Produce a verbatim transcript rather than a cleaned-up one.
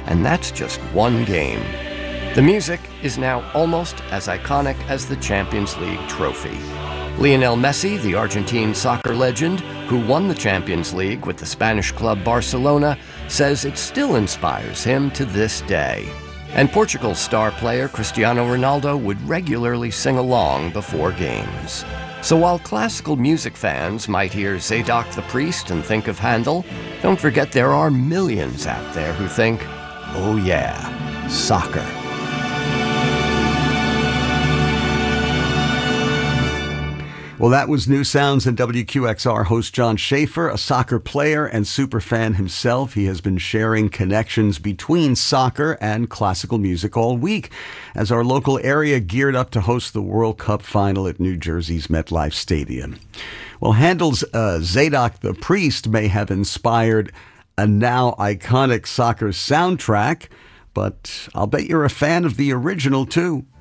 and that's just one game. The music is now almost as iconic as the Champions League trophy. Lionel Messi, the Argentine soccer legend, who won the Champions League with the Spanish club Barcelona, says it still inspires him to this day. And Portugal's star player Cristiano Ronaldo would regularly sing along before games. So while classical music fans might hear Zadok the Priest and think of Handel, don't forget there are millions out there who think, oh yeah, soccer. Well, that was New Sounds, and W Q X R host John Schaefer, a soccer player and superfan himself. He has been sharing connections between soccer and classical music all week as our local area geared up to host the World Cup final at New Jersey's MetLife Stadium. Well, Handel's uh, Zadok the Priest may have inspired a now iconic soccer soundtrack, but I'll bet you're a fan of the original, too.